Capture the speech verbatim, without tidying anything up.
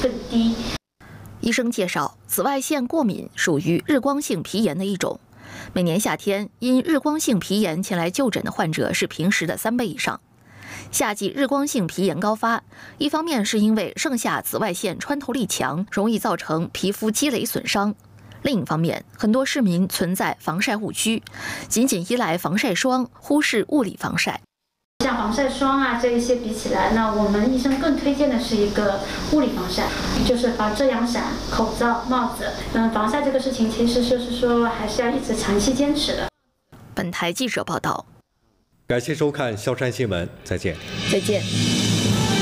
更低。 医生介绍，紫外线过敏属于日光性皮炎的一种。每年夏天因日光性皮炎前来就诊的患者是平时的三倍以上。夏季日光性皮炎高发，一方面是因为盛夏紫外线穿透力强，容易造成皮肤积累损伤；另一方面，很多市民存在防晒误区，仅仅依赖防晒霜，忽视物理防晒。 像防晒霜啊这一些比起来，那我们医生更推荐的是一个物理防晒，就是把遮阳伞、口罩、帽子。嗯，防晒这个事情其实就是说还是要一直长期坚持的。 本台记者报道。 感谢收看萧山新闻，再见。 再见。